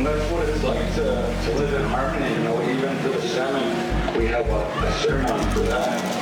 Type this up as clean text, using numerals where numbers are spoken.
that's what it's like to live in harmony, you know, even for the salmon, we have a ceremony for that.